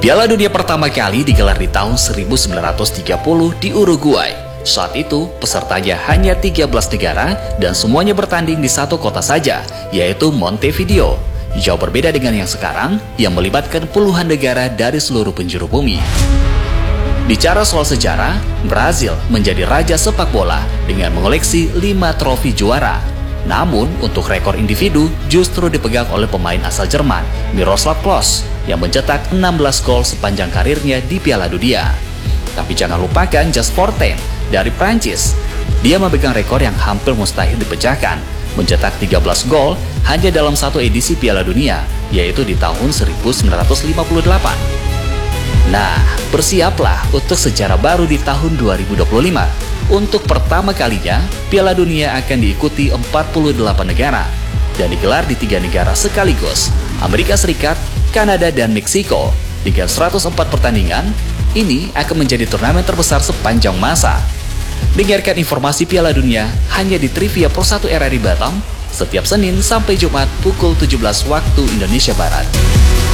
Piala Dunia pertama kali digelar di tahun 1930 di Uruguay. Saat itu, pesertanya hanya 13 negara dan semuanya bertanding di satu kota saja, yaitu Montevideo. Jauh berbeda dengan yang sekarang, yang melibatkan puluhan negara dari seluruh penjuru bumi. Bicara soal sejarah, Brazil menjadi raja sepak bola dengan mengoleksi 5 trofi juara. Namun, untuk rekor individu justru dipegang oleh pemain asal Jerman, Miroslav Klose, yang mencetak 16 gol sepanjang karirnya di Piala Dunia. Tapi jangan lupakan Just Forten dari Prancis. Dia memegang rekor yang hampir mustahil dipecahkan, mencetak 13 gol hanya dalam satu edisi Piala Dunia, yaitu di tahun 1958. Nah, bersiaplah untuk sejarah baru di tahun 2025. Untuk pertama kalinya, Piala Dunia akan diikuti 48 negara dan digelar di 3 negara sekaligus, Amerika Serikat, Kanada, dan Meksiko. Dengan 104 pertandingan, ini akan menjadi turnamen terbesar sepanjang masa. Dengarkan informasi Piala Dunia hanya di Trivia Pro 1 RRI Batam, setiap Senin sampai Jumat pukul 17 waktu Indonesia Barat.